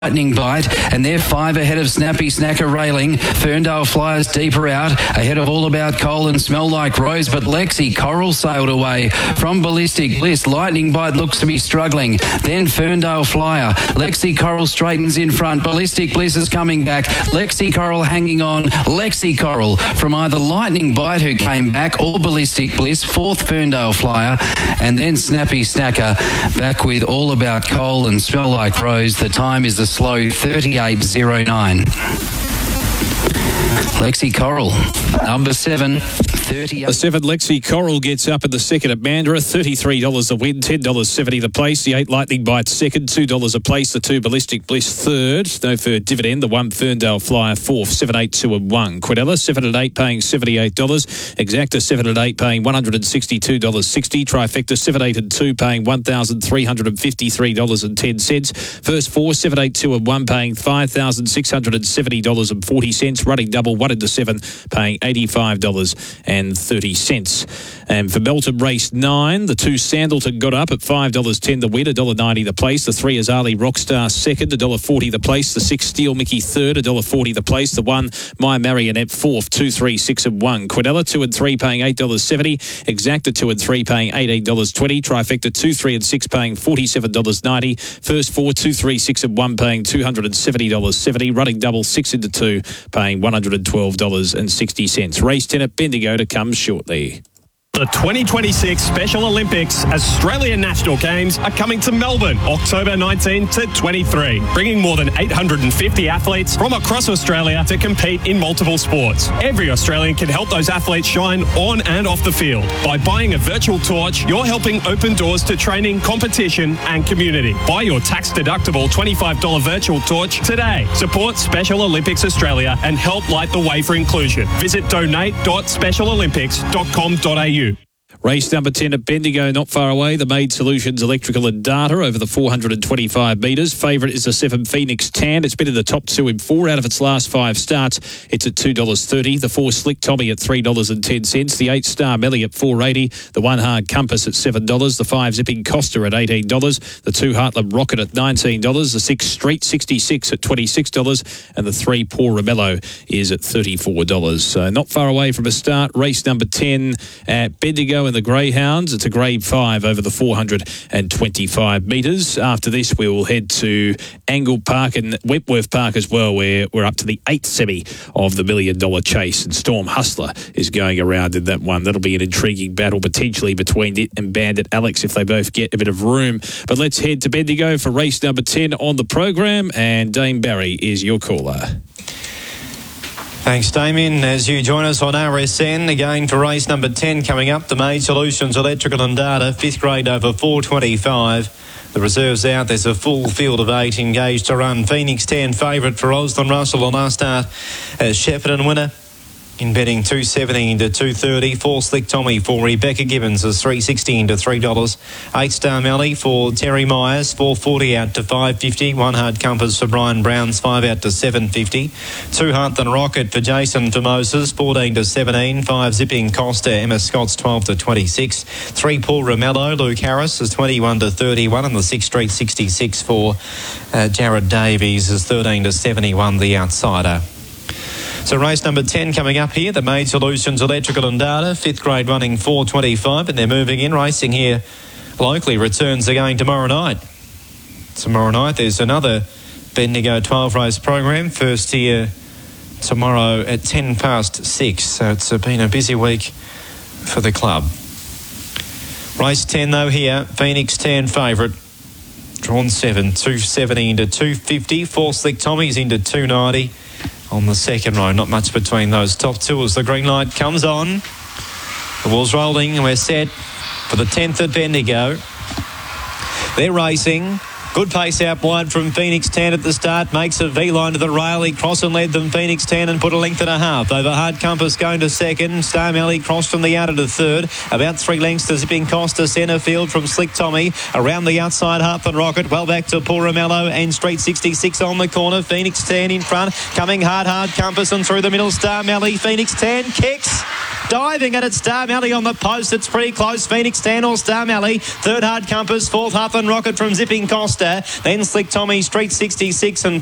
Lightning Bite, and they're 5 ahead of Snappy Snacker Railing. Ferndale Flyers deeper out, ahead of All About Coal and Smell Like Rose, but Lexi Coral sailed away from Ballistic Bliss. Lightning Bite looks to be struggling. Then Ferndale Flyer. Lexi Coral straightens in front. Ballistic Bliss is coming back. Lexi Coral hanging on. Lexi Coral from either Lightning Bite, who came back, or Ballistic Bliss. 4th Ferndale Flyer, and then Snappy Snacker back with All About Coal and Smell Like Rose. The time is a slow 38.09. Lexi Coral, number 7, 38. The 7 Lexi Coral gets up at the second at Mandurah, $33 a win, $10.70 the place. The 8 Lightning Bite second, $2 a place. The 2 Ballistic Bliss third, no third dividend. The 1 Ferndale Flyer fourth, 7, 8, 2 and 1. Quinella 7 and 8 paying $78. Exacta 7 and 8 paying $162.60. Trifecta 7, 8 and 2 paying $1,353.10. First 4, 7, 8, 2 and 1 paying $5,670.40. Running double 1 into 7 paying $85.30. And for Melton race 9, the 2 Sandalton got up at $5.10 the win, $1.90 the place. The 3 Azali Rockstar second, $1.40 the place. The 6 Steel Mickey third, $1.40 the place. The 1 My Marionette fourth, 2, 3, 6 and 1. Quinella 2 and 3 paying $8.70. Exacta 2 and 3 paying $18.20. Trifecta 2, 3 and 6 paying $47.90. First 4, 2, 3, 6 and 1 paying $270.70. Running double 6 into 2 paying $112.60. Race 10 at Bendigo to come shortly. The 2026 Special Olympics Australian National Games are coming to Melbourne, October 19 to 23, bringing more than 850 athletes from across Australia to compete in multiple sports. Every Australian can help those athletes shine on and off the field. By buying a virtual torch, you're helping open doors to training, competition and community. Buy your tax-deductible $25 virtual torch today. Support Special Olympics Australia and help light the way for inclusion. Visit donate.specialolympics.com.au. Race number 10 at Bendigo, not far away. The Made Solutions Electrical and Data over the 425 metres. Favourite is the 7 Phoenix Tan. It's been in the top 2 in 4 out of its last 5 starts. It's at $2.30. The 4 Slick Tommy at $3.10. The 8 Star Melly at $4.80. The 1 Hard Compass at $7. The 5 Zipping Costa at $18. The 2 Heartland Rocket at $19. The 6 Street 66 at $26. And the 3 Poor Romello is at $34. So not far away from a start. Race number 10 at Bendigo and the Greyhounds. It's a grade 5 over the 425 metres. After this, we will head to Angle Park and Wentworth Park as well, where we're up to the 8th semi of the $1 Million Chase, and Storm Hustler is going around in that one. That'll be an intriguing battle potentially between it and Bandit Alex if they both get a bit of room. But let's head to Bendigo for race number 10 on the program, and Dame Barry is your caller. Thanks, Damien. As you join us on RSN, again for race number 10 coming up, the Made Solutions Electrical and Data, 5th grade over 425. The reserves out. There's a full field of 8 engaged to run. Phoenix 10 favourite for Osland Russell on our start as Shepparton winner. In betting 270 to 230. 4 Slick Tommy for Rebecca Gibbons is $3.16 to $3. 8 Star Melly for Terry Myers, $4.40 out to $5.50. 1 Hard Compass for Brian Brown's, 5 out to $7.50. 2 Heartland Rocket for Jason Moses, 14 to 17. 5 Zipping Costa, Emma Scott's 12 to 26. 3 Paul Romello, Luke Harris is 21 to 31, and the 6 Street 66 for Jared Davies is 13 to 71. The outsider. So race number 10 coming up here, the Made Solutions Electrical and Data, 5th grade running 425, and they're moving in. Racing here locally returns again tomorrow night. Tomorrow night there's another Bendigo 12 race program. First here tomorrow at 6:10. So it's been a busy week for the club. Race 10 though here, Phoenix 10 favourite. Drawn 7, 270 into 250. 4 Slick Tommy's into 290. On the second row, not much between those top 2 as the green light comes on. The wall's rolling and we're set for the 10th at Bendigo. They're racing. Good pace out wide from Phoenix 10 at the start. Makes a V-line to the rail. He crossed and led them Phoenix 10 and put a length and a half. Over Hard Compass going to second. Star Melly crossed from the outer to third. About 3 lengths to Zipping Costa centre field from Slick Tommy. Around the outside, Heartland Rocket. Well back to Paul Romello and Street 66 on the corner. Phoenix 10 in front. Coming Hard Compass and through the middle. Star Melly. Phoenix 10 kicks. Diving at it, Star Mally on the post. It's pretty close. Phoenix Tan or Star Mally. Third Hard Compass. Fourth Huff and Rocket from Zipping Costa. Then Slick Tommy, Street 66 and